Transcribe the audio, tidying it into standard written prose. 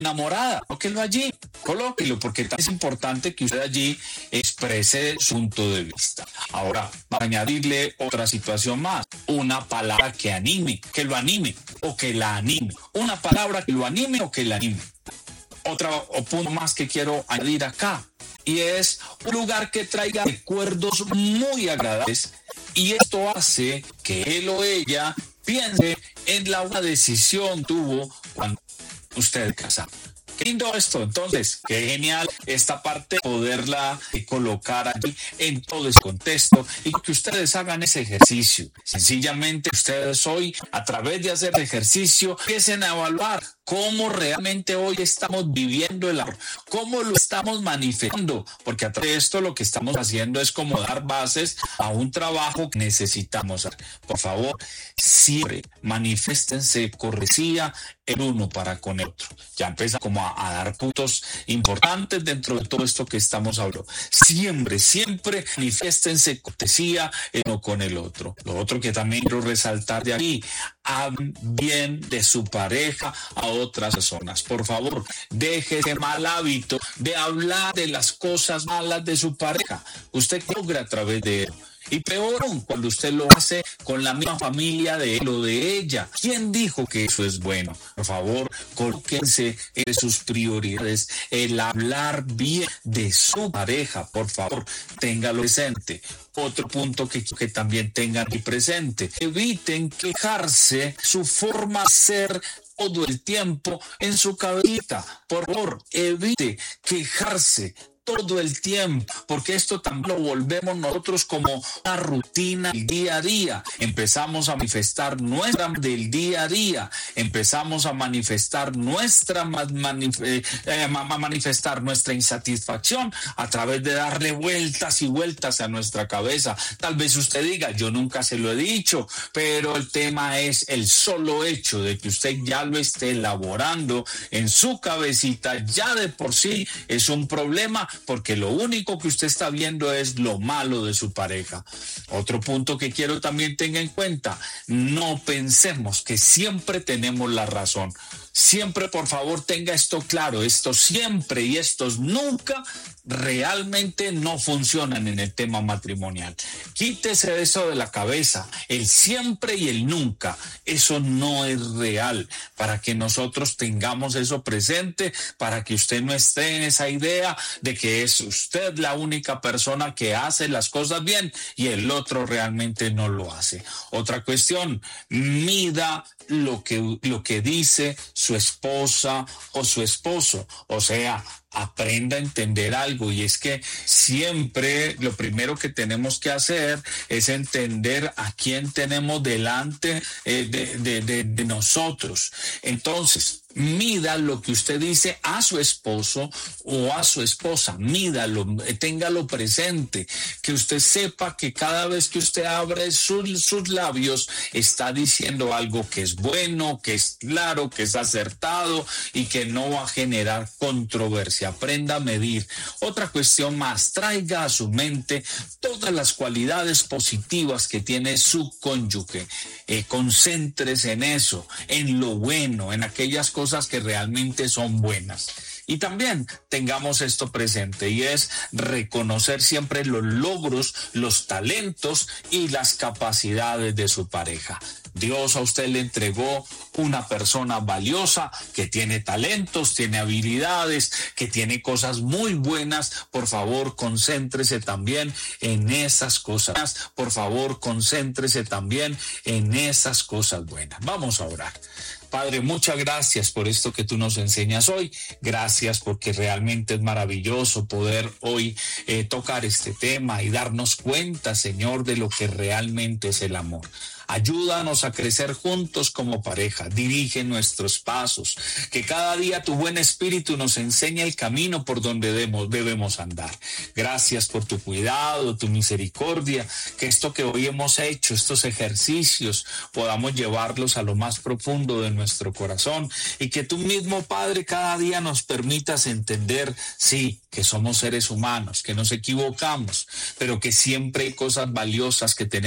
enamorada, colóquelo allí, colóquelo, porque es importante que usted allí exprese su punto de vista. Ahora, vamos a añadirle otra situación más, una palabra que anime, que lo anime o que la anime, una palabra que lo anime o que la anime. Otro punto más que quiero añadir acá, y es un lugar que traiga recuerdos muy agradables, y esto hace que él o ella piense en la buena decisión tuvo cuando usted casó. Qué lindo esto, entonces, qué genial esta parte, poderla colocar allí en todo ese contexto y que ustedes hagan ese ejercicio. Sencillamente, ustedes hoy, a través de hacer ejercicio, empiecen a evaluar cómo realmente hoy estamos viviendo el amor, cómo lo estamos manifestando, porque a través de esto lo que estamos haciendo es como dar bases a un trabajo que necesitamos hacer. Por favor, siempre manifiéstense cortesía el uno para con el otro. Ya empieza como a dar puntos importantes dentro de todo esto que estamos hablando. Siempre manifiéstense cortesía el uno con el otro. Lo otro que también quiero resaltar de aquí, hablen bien de su pareja a otras personas. Por favor, deje ese mal hábito de hablar de las cosas malas de su pareja. Usted logra a través de él. Y peor aún, cuando usted lo hace con la misma familia de él o de ella. ¿Quién dijo que eso es bueno? Por favor, colóquense en sus prioridades el hablar bien de su pareja. Por favor, téngalo presente. Otro punto que también tengan aquí presente. Eviten quejarse su forma de ser todo el tiempo en su cabecita. Por favor, evite quejarse todo el tiempo, porque esto también lo volvemos nosotros como una rutina del día a día. Empezamos a manifestar del día a día, empezamos a manifestar manifestar nuestra insatisfacción a través de darle vueltas y vueltas a nuestra cabeza. Tal vez usted diga, yo nunca se lo he dicho, pero el tema es el solo hecho de que usted ya lo esté elaborando en su cabecita, ya de por sí es un problema, porque lo único que usted está viendo es lo malo de su pareja. Otro punto que quiero también tenga en cuenta, no pensemos que siempre tenemos la razón. Siempre, por favor, tenga esto claro, esto siempre y estos nunca realmente no funcionan en el tema matrimonial. Quítese eso de la cabeza, el siempre y el nunca, eso no es real, para que nosotros tengamos eso presente, para que usted no esté en esa idea de que es usted la única persona que hace las cosas bien y el otro realmente no lo hace. Otra cuestión, mida lo que dice su esposa o su esposo, o sea, aprenda a entender algo, y es que siempre lo primero que tenemos que hacer es entender a quién tenemos delante de nosotros. Entonces, mida lo que usted dice a su esposo o a su esposa, mídalo, téngalo presente, que usted sepa que cada vez que usted abre sus labios está diciendo algo que es bueno, que es claro, que es acertado y que no va a generar controversia. Aprenda a medir. Otra cuestión más, traiga a su mente todas las cualidades positivas que tiene su cónyuge. Concéntrese en eso, en lo bueno, en aquellas cosas que realmente son buenas. Y también tengamos esto presente, y es reconocer siempre los logros, los talentos y las capacidades de su pareja. Dios a usted le entregó una persona valiosa que tiene talentos, tiene habilidades, que tiene cosas muy buenas. Por favor, concéntrese también en esas cosas. Por favor, concéntrese también en esas cosas buenas. Vamos a orar. Padre, muchas gracias por esto que tú nos enseñas hoy. Gracias porque realmente es maravilloso poder hoy tocar este tema y darnos cuenta, Señor, de lo que realmente es el amor. Ayúdanos a crecer juntos como pareja, dirige nuestros pasos, que cada día tu buen espíritu nos enseñe el camino por donde debemos andar. Gracias por tu cuidado, tu misericordia, que esto que hoy hemos hecho, estos ejercicios, podamos llevarlos a lo más profundo de nuestro corazón, y que tú mismo, Padre, cada día nos permitas entender, sí, que somos seres humanos, que nos equivocamos, pero que siempre hay cosas valiosas que tenemos